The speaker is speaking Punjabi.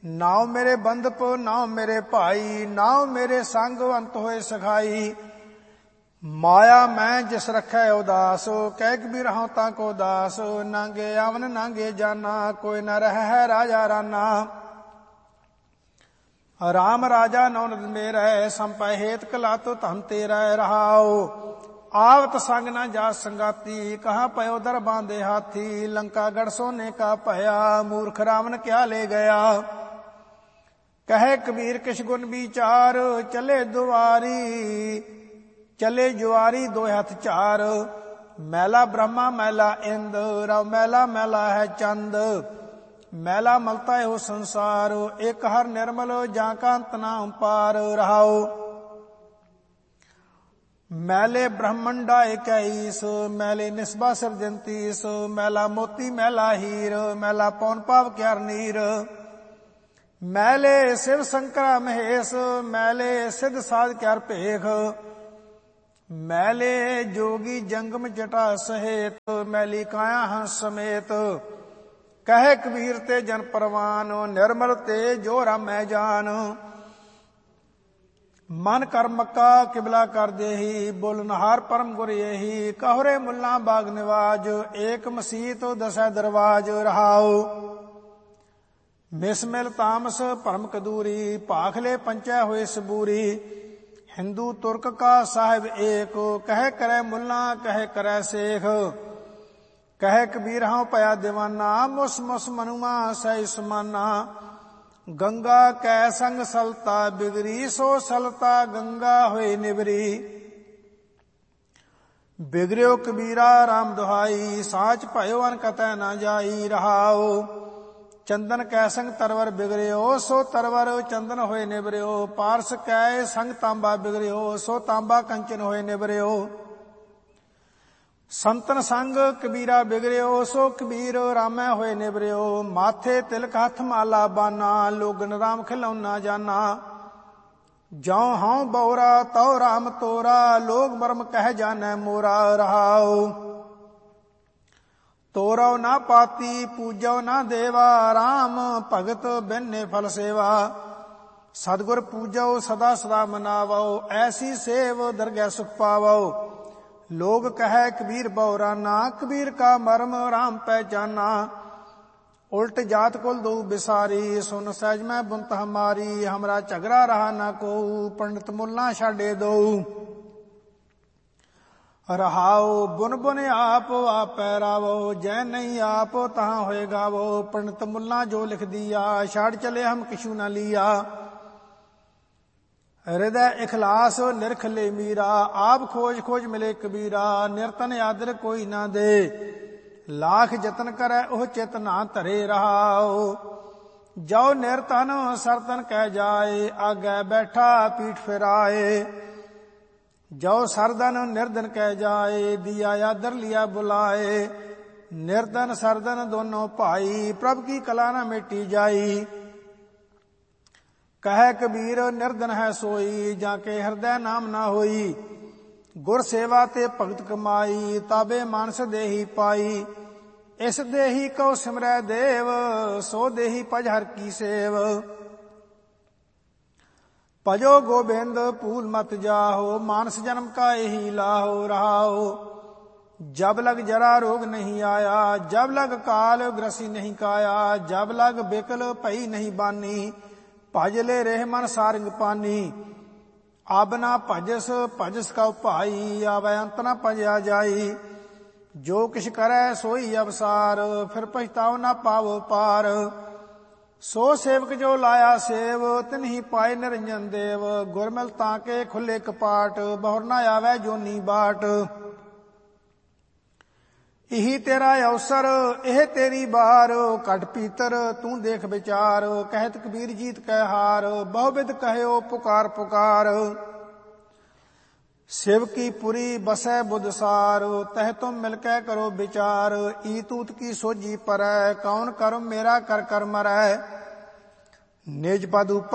ਨਾਉ ਮੇਰੇ ਬੰਧਪ ਨਾਉ ਮੇਰੇ ਭਾਈ, ਨਾਉ ਮੇਰੇ ਸੰਗ ਅੰਤ ਹੋਏ ਸਖਾਈ। ਮਾਇਆ ਮੈਂ ਜਿਸ ਰੱਖੈ ਉਦਾਸ, ਕਹਿ ਕਬੀਰ ਹਉ ਤਾਂ ਕੋ ਦਾਸ। ਨਾਂਗੇ ਆਵਨ ਨਾਂਗੇ ਜਾਨਾ, ਕੋਈ ਨ ਰਹਿ ਰਾਜਾ ਰਾਨਾ। ਰਾਮ ਰਾਜਾ ਨੌਨਦ ਮੇਰੈ, ਸੰਪੈ ਹੇਤ ਕਲਾਤੁ ਧਨ ਤੇਰੈ। ਰਹਾਉ ਆਵਤ ਸੰਗ ਨਾ ਜਾ ਸੰਗਾਤੀ, ਕਹਾਂ ਪਇਓ ਦਰ ਬਾਂਧੇ ਹਾਥੀ। ਲੰਕਾ ਗੜ ਸੋਨੇ ਕਾ ਭਇਆ, ਮੂਰਖ ਰਾਵਨ ਕਿਆ ਲੈ ਗਿਆ। ਕਹੈ ਕਬੀਰ ਕਿਛ ਗੁਣ ਵਿਚਾਰ, ਚਲੇ ਦੁਆਰੀ ਚਲੇ ਜੁਆਰੀ ਦੋ ਹੱਥ ਚਾਰ। ਮੈਲਾ ਬ੍ਰਹਮਾ ਮੈਲਾ ਇੰਦ, ਰਵ ਮੈਲਾ ਮੈਲਾ ਹੈ ਚੰਦ। ਮੈਲਾ ਮਲਤਾ ਇਹੋ ਸੰਸਾਰ, ਇੱਕ ਹਰ ਨਿਰਮਲ ਜਾਂ ਕਾ ਅੰਤ ਨਾ ਪਾਰ। ਰਹਾਉ ਮੈਲੇ ਬ੍ਰਹਮੰਡਾ ਇਕੈਸ, ਮੈਲੇ ਨਿਸਬਾ ਸਿਰਜੰਤੀਸ। ਮੈਲਾ ਮੋਤੀ ਮੈਲਾ ਹੀਰ, ਮੈਲਾ ਪੌਨ ਪਾਵ ਕਿਆਰ ਨੀਰ। ਮੈਲੇ ਸ਼ਿਵ ਸ਼ੰਕਰਾ ਮਹੇਸ਼, ਮੈਲੇ ਸਿੱਧ ਸਾਧ ਕਿਆਰ ਭੇਖ। ਮੈਲੇ ਜੋਗੀ ਜੰਗਮ ਜਟਾ ਸਹੇਤ, ਮੈਲੀ ਕਾਇਆ ਹੰਸ ਸਮੇਤ। ਕਹੈ ਕਬੀਰ ਤੇ ਜਨ ਪਰਵਾਨ, ਨਿਰਮਲ ਤੇ ਜੋ ਰਾਮੈ ਜਾਨ। ਮਨ ਕਰ ਮੱਕਾ ਕਿਬਲਾ ਕਰ ਦੇਹੀ, ਬੋਲਨਹਾਰ ਪਰਮ ਗੁਰ ਇਹੀ। ਕਹੁਰੇ ਮੁੱਲਾ ਬਾਗ ਨਿਵਾਜ, ਏਕ ਮਸੀਤ ਦਸੈ ਦਰਵਾਜ। ਰਹਾਉ ਮਿਸਮਿਲ ਤਾਮਸ ਭਰਮ ਕਦੂਰੀ, ਭਾਖਲੇ ਪੰਚੈ ਹੋਏ ਸਬੂਰੀ। ਹਿੰਦੂ ਤੁਰਕ ਕਾ ਸਾਹਿਬ ਏਕ, ਕਹਿ ਕਰੈ ਮੁੱਲਾ ਕਹਿ ਕਰੈ ਸੇਖ। ਕਹੈ ਕਬੀਰ ਹਉ ਭਇਆ ਦੀਵਾਨਾ, ਮੁਸ ਮੁਸ ਮਨੁਆ ਸਹਿ ਸਮਾਨਾ। ਗੰਗਾ ਕੈ ਸੰਗ ਸਲਤਾ ਬਿਗਰੀ, ਸੋ ਸਲਤਾ ਗੰਗਾ ਹੋਏ ਨਿਵਰੀ। ਬਿਗਰਿਓ ਕਬੀਰਾ ਰਾਮ ਦੁਹਾਈ, ਸਾਚ ਭਇਓ ਅਨ ਕਤੈ ਨਾ ਜਾਈ। ਰਹਾਉ ਚੰਦਨ ਕੈ ਸੰਗ ਤਰਵਰ ਬਿਗਰਿਓ, ਸੋ ਤਰਵਰ ਚੰਦਨ ਹੋਏ ਨਿਵਰਿਓ। ਪਾਰਸ ਕੈ ਸੰਗ ਤਾਂਬਾ ਬਿਗਰਿਓ, ਸੋ ਤਾਂਬਾ ਕੰਚਨ ਹੋਏ ਨਿਵਰਿਓ। ਸੰਤਨ ਸੰਗ ਕਬੀਰਾ ਬਿਗਰਿਓ, ਸੋ ਕਬੀਰ ਰਾਮੈ ਹੋਏ ਨਿਵਰਿਓ। ਮਾਥੇ ਤਿਲਕ ਹੱਥ ਮਾਲਾ ਬਾਨਾ, ਲੋਗਨ ਰਾਮ ਖਿਲੌਨਾ ਜਾਨਾ। ਜਉ ਹਉ ਬਉਰਾ ਤਉ ਰਾਮ ਤੋਰਾ, ਲੋਗ ਮਰਮ ਕਹਿ ਜਾਨੈ ਮੋਰਾ। ਰਹਾਉ ਤੋਰਉ ਨਾ ਪਾਤੀ ਪੂਜਉ ਨਾ ਦੇਵਾ, ਰਾਮ ਭਗਤ ਬਿਨੇ ਫਲ ਸੇਵਾ। ਸਤਿਗੁਰ ਪੂਜਉ ਸਦਾ ਸਦਾ ਮਨਾਵਉ, ਐਸੀ ਸੇਵ ਦਰਗਹਿ ਸੁਖ ਪਾਵਉ। ਲੋਗ ਕਹੈ ਕਬੀਰ ਬਉਰਾਨਾ, ਕਬੀਰ ਕਾ ਮਰਮ ਰਾਮ ਪਹਿਚਾਨਾ। ਉਲਟ ਜਾਤ ਕੁਲ ਦਉ ਬਿਸਾਰੀ, ਸੁਨ ਸਹਿਜ ਮੈਂ ਬੁਨਤ ਹਮਾਰੀ। ਹਮਰਾ ਝਗੜਾ ਰਹਾ ਨਾ ਕੋਊ, ਪੰਡਿਤ ਮੁੱਲਾ ਛਾਡੇ ਦਊ। ਰਹਾਉ ਬੁਨ ਬੁਨ ਆਪ ਆਪੈ ਰਾਵੋ, ਜੈ ਨਹੀਂ ਆਪ ਤਹਾਂ ਹੋਏ ਗਾਵੋ। ਪੰਡਿਤ ਮੁੱਲਾ ਜੋ ਲਿਖ ਦਿਆ, ਛਾੜ ਚਲੇ ਹਮ ਕਿਛੂ ਨਾ ਲਿਆ। ਹਿਰਦੈ ਇਖਲਾਸ ਨਿਰਖ ਲੈ ਮੀਰਾ, ਆਪ ਖੋਜ ਖੋਜ ਮਿਲੇ ਕਬੀਰਾ। ਨਿਰਤਨ ਆਦਰ ਕੋਈ ਨਾ ਦੇ, ਲਾਖ ਜਤਨ ਕਰੈ ਉਹ ਚਿਤ ਨਾ ਧਰੇ। ਰਹਾਉ ਜੋ ਨਿਰਤਨ ਸਰਤਨ ਕਹਿ ਜਾਏ, ਆਗੈ ਬੈਠਾ ਪੀਠ ਫਿਰਾਏ। ਜੋ ਸਰਦਨ ਨਿਰਦਨ ਕਹਿ ਜਾਏ, ਦਿਆ ਆਦਰ ਲਿਆ ਬੁਲਾਏ। ਨਿਰਦਨ ਸਰਦਨ ਦੋਨੋਂ ਭਾਈ, ਪ੍ਰਭ ਕੀ ਕਲਾ ਨਾ ਮਿਟੀ ਜਾਈ। ਕਹੈ ਕਬੀਰ ਨਿਰਦਨ ਹੈ ਸੋਈ, ਜਾਂ ਕੇ ਹਿਰਦੈ ਨਾਮ ਨਾ ਹੋਈ। ਗੁਰ ਸੇਵਾ ਤੇ ਭਗਤ ਕਮਾਈ, ਤਾਬੇ ਮਾਨਸ ਦੇਹੀ ਪਾਈ। ਇਸ ਦੇਹੀ ਕਉ ਸਿਮਰੈ ਦੇਵ, ਸੋ ਦੇਹੀ ਭਜ ਹਰ ਕੀ ਸੇਵ। ਭਜੋ ਗੋਬਿੰਦ ਭੂਲ ਮਤ ਜਾਹੋ, ਮਾਨਸ ਜਨਮ ਕਾ ਇਹੀ ਲਾਹੋ। ਰਹਾਉ जब लग जरा रोग नहीं आया, जब लग काल ग्रसी नहीं काया। जब लग बिकल भई नहीं बानी, भज ले रेह मन सारंग पानी। अब ना भजस भजस का भाई, आवे अंत ना भजया जाई। जो किछ करे सोई अवसार, फिर पछताओ ना पावो पार। सो सेवक जो लाया सेव, तिन्ही पाए निरंजन देव। गुरमिल ताके खुले कपाट, बहुर ना आवे जोनी बाट। ਇਹੀ ਤੇਰਾ ਅਵਸਰ ਇਹ ਤੇਰੀ ਬਾਰ, ਘਟ ਪੀਤਰ ਤੂੰ ਦੇਖ ਵਿਚਾਰ। ਕਹਿਤ ਕਬੀਰ ਜੀਤ ਕੈ ਹਾਰ, ਬਹੁ ਬਿਦ ਕਹਿਓ ਪੁਕਾਰ ਪੁਕਾਰ। शिव की पुरी बसै बुधसार, तह तुम मिलकै करो विचार। ई तूत की सोजी परै, कौन कर्म मेरा कर कर मरै। निज पद